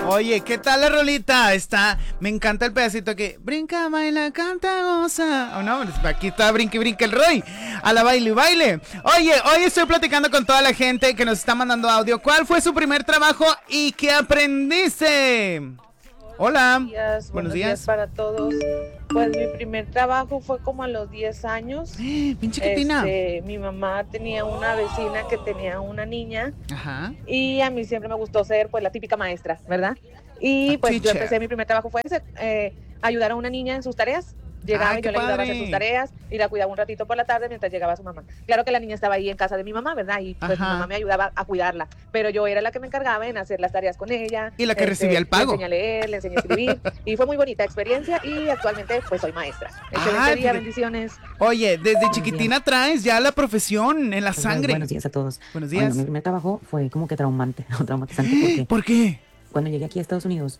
Oye, ¿qué tal la rolita? Me encanta el pedacito que brinca, baila, canta, goza. Oh, no, aquí está brinque, brinque el Roy. A la baile y baile. Oye, hoy estoy platicando con toda la gente que nos está mandando audio. ¿Cuál fue su primer trabajo y qué aprendiste? Hola. Buenos días para todos. Pues mi primer trabajo fue como a los 10 años. Pinche Catina. Mi mamá tenía una vecina que tenía una niña. Ajá. Y a mí siempre me gustó ser pues la típica maestra, ¿verdad? Y pues yo empecé, mi primer trabajo fue ese, ayudar a una niña en sus tareas. Llegaba y yo le ayudaba a hacer sus tareas y la cuidaba un ratito por la tarde mientras llegaba su mamá. Claro que la niña estaba ahí en casa de mi mamá, ¿verdad? Y pues mi mamá me ayudaba a cuidarla, pero yo era la que me encargaba en hacer las tareas con ella. Y la que recibía el pago. Le enseñé a leer, le enseñé a escribir y fue muy bonita experiencia y actualmente pues soy maestra. Excelente día, bendiciones. Oye, desde chiquitina traes ya la profesión en la sangre. Buenos días a todos. Buenos días. Bueno, mi primer trabajo fue como que traumatizante porque ¿por qué? Cuando llegué aquí a Estados Unidos,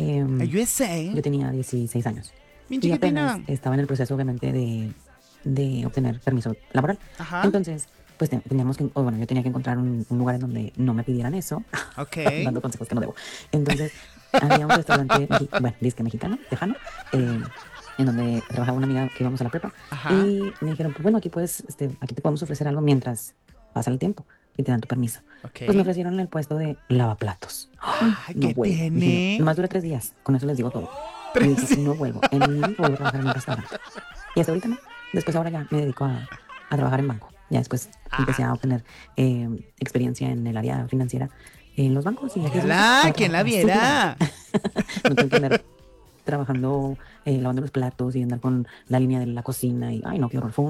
USA. yo tenía 16 años. Y apenas estaba en el proceso, obviamente, de obtener permiso laboral. Ajá. Entonces, pues teníamos que, yo tenía que encontrar un lugar en donde no me pidieran eso. Ok. Dando consejos que no debo. Entonces, había un restaurante, disque mexicano, tejano, en donde trabajaba una amiga que íbamos a la prepa. Ajá. Y me dijeron, pues bueno, aquí aquí te podemos ofrecer algo mientras pasa el tiempo y te dan tu permiso. Okay. Pues me ofrecieron el puesto de lavaplatos. ¿Qué tiene? Dije, más dura 3 días, con eso les digo todo. Y dije, no vuelvo a trabajar en un restaurante. Y hasta ahorita no. Después ahora ya me dedico a trabajar en banco. Ya después empecé a obtener experiencia en el área financiera en los bancos. Y aquí ¿quién la viera? No tengo que andar trabajando, lavando los platos y andar con la línea de la cocina. Y ay, no, qué horror. Fue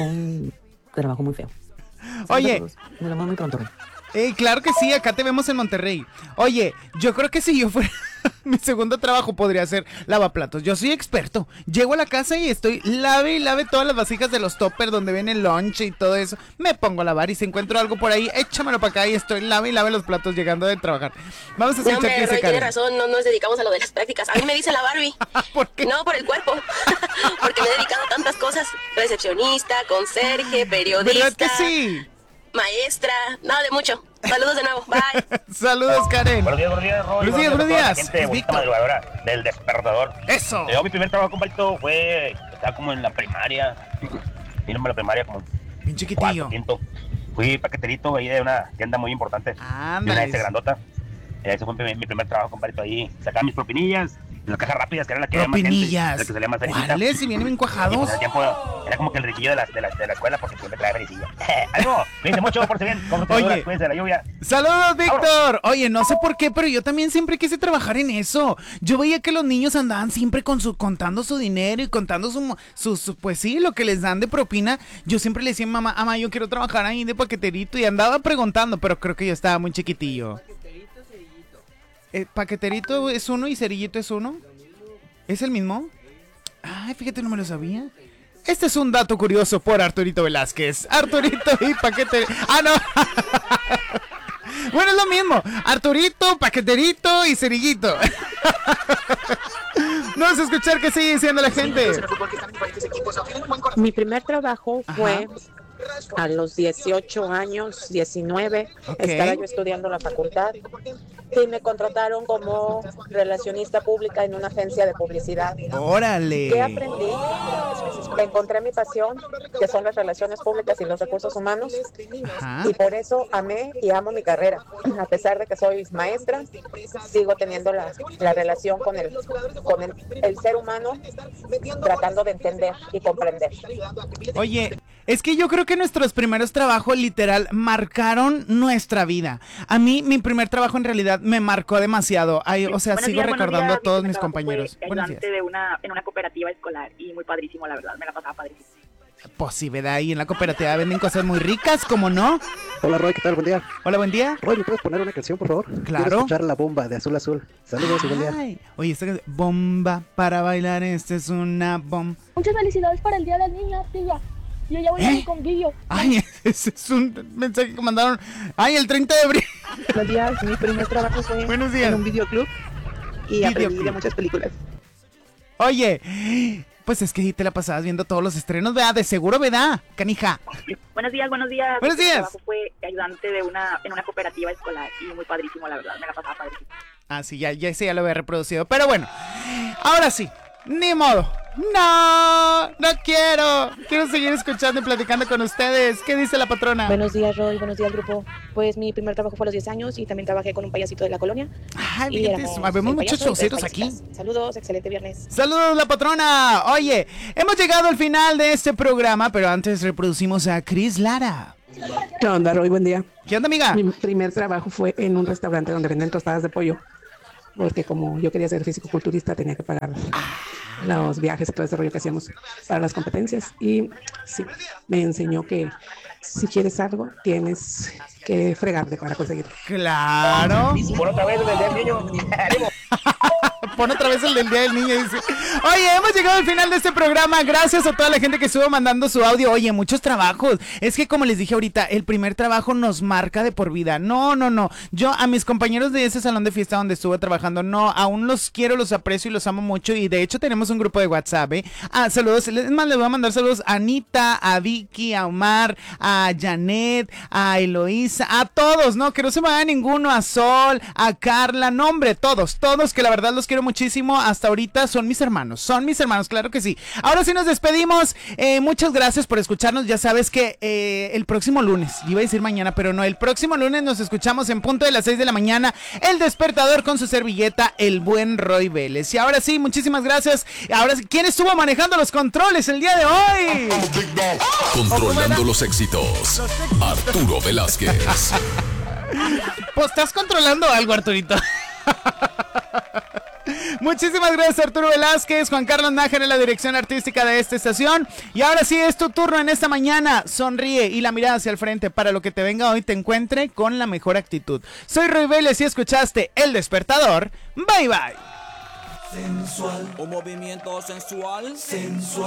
un trabajo muy feo. Oye. Nos vemos muy pronto. Claro que sí, acá te vemos en Monterrey. Oye, yo creo que si yo fuera mi segundo trabajo podría ser lavaplatos. Yo soy experto. Llego a la casa y estoy lave y lave todas las vasijas de los toppers donde viene el lunch y todo eso. Me pongo a lavar y si encuentro algo por ahí, échamelo para acá y estoy lave y lave los platos llegando de trabajar. Vamos a escuchar qué dice Karen. Tiene razón, no nos dedicamos a lo de las prácticas. A mí me dice la Barbie. ¿Por qué? No, por el cuerpo. Porque me he dedicado a tantas cosas. Recepcionista, conserje, periodista. ¿Verdad que sí? Maestra, nada de mucho. Saludos de nuevo, bye. Saludos, Karen. Buenos días, Roy. Buenos días. Gente bonita madrugadora del despertador. Eso. Yo mi primer trabajo, compadrito, estaba como en la primaria. Vino a la primaria como bien chiquitillo. Fui paqueterito ahí de una tienda muy importante. De una grandota. Ese fue mi primer trabajo, compadrito, ahí. Sacaba mis propinillas. Las cajas rápidas, que era la que era más gente, la que salía más felicita. ¿Cuáles? Si vienen bien cuajados. Pues, tiempo, era como que el riquillo de la escuela porque siempre trae felicilla. Algo, cuídense mucho, por si bien. Oye, cuídense de la lluvia. ¡Saludos, Víctor! Oye, no sé por qué, pero yo también siempre quise trabajar en eso. Yo veía que los niños andaban siempre contando su dinero y contando pues sí, lo que les dan de propina. Yo siempre le decía a mamá, yo quiero trabajar ahí de paqueterito y andaba preguntando, pero creo que yo estaba muy chiquitillo. ¿Paqueterito es uno y cerillito es uno? ¿Es el mismo? Ay, fíjate, no me lo sabía. Este es un dato curioso por Arturito Velázquez. Arturito y paqueterito. ¡Ah, no! Bueno, es lo mismo. Arturito, paqueterito y cerillito. Vamos a escuchar qué sigue diciendo la gente. Mi primer trabajo fue a los 18 años, 19, estaba yo estudiando la facultad y me contrataron como relacionista pública en una agencia de publicidad. ¡Órale! ¿Qué aprendí? Encontré mi pasión, que son las relaciones públicas y los recursos humanos. Ajá. Y por eso amé y amo mi carrera. A pesar de que soy maestra, sigo teniendo la relación con el ser humano, tratando de entender y comprender. Oye, es que yo creo que nuestros primeros trabajos literal marcaron nuestra vida. A mí, mi primer trabajo en realidad me marcó demasiado. Sigo recordando a todos mis compañeros. Ayudante en una cooperativa escolar y muy padrísimo, la verdad, me la pasaba padrísimo. Pues sí, ¿verdad? Ahí en la cooperativa venden cosas muy ricas, ¿cómo no? Hola, Roy, ¿qué tal? Buen día. Hola, buen día. Roy, ¿me puedes poner una canción, por favor? Claro. Quiero escuchar La Bomba de Azul Azul. Saludos y buen día. Oye, esta canción, bomba para bailar, esta es una bomba. Muchas felicidades para el Día de la Niña, tía. Yo ya voy a ir con Guillo. Ay, ese es un mensaje que mandaron. Ay, el 30 de abril. Buenos días, mi primer trabajo fue en un videoclub y aprendí de muchas películas. Oye, pues es que te la pasabas viendo todos los estrenos, ¿verdad? De seguro, ¿verdad, canija? Buenos días. Buenos días. Mi trabajo fue ayudante en una cooperativa escolar y muy padrísimo, la verdad, me la pasaba padrísimo. Ah, sí, ya ese ya lo había reproducido. Pero bueno, ahora sí, ni modo. No quiero. Quiero seguir escuchando y platicando con ustedes. ¿Qué dice la patrona? Buenos días, Roy. Buenos días, grupo. Pues mi primer trabajo fue a los 10 años y también trabajé con un payasito de la colonia. Ay, vemos muchos choceros aquí. Saludos, excelente viernes. Saludos, la patrona. Oye, hemos llegado al final de este programa, pero antes reproducimos a Cris Lara. ¿Qué onda, Roy? Buen día. ¿Qué onda, amiga? Mi primer trabajo fue en un restaurante donde venden tostadas de pollo. Porque como yo quería ser físico-culturista, tenía que pagar los viajes y todo ese rollo que hacíamos para las competencias. Y sí, me enseñó que si quieres algo, tienes que fregarte para conseguirlo. ¡Claro! Por otra vez el del niño. Pon otra vez el del Día del Niño, dice. Oye, hemos llegado al final de este programa. Gracias a toda la gente que estuvo mandando su audio. Oye, muchos trabajos. Es que como les dije ahorita, el primer trabajo nos marca de por vida. No. Yo a mis compañeros de ese salón de fiesta donde estuve trabajando, no, aún los quiero, los aprecio y los amo mucho. Y de hecho tenemos un grupo de WhatsApp, ¿eh? Saludos. Es más, les voy a mandar saludos a Anita, a Vicky, a Omar, a Janet, a Eloísa, a todos, ¿no? Que no se me vaya ninguno, a Sol, a Carla, no, hombre, todos, que la verdad los quiero muchísimo. Hasta ahorita son mis hermanos, claro que sí. Ahora sí nos despedimos. Muchas gracias por escucharnos. Ya sabes que el próximo lunes, iba a decir mañana, pero no, el próximo lunes nos escuchamos en punto de las 6 de la mañana. El despertador con su servilleta, el buen Roy Vélez. Y ahora sí, muchísimas gracias. Ahora sí, ¿quién estuvo manejando los controles el día de hoy? Controlando los éxitos, Arturo Velázquez. Pues estás controlando algo, Arturito. Muchísimas gracias, Arturo Velázquez, Juan Carlos Nájera en la dirección artística de esta estación. Y ahora sí, es tu turno en esta mañana. Sonríe y la mirada hacia el frente para lo que te venga hoy te encuentre con la mejor actitud. Soy Roy Vélez y escuchaste El Despertador. Bye, bye. Sensual. Un movimiento sensual. Sensual.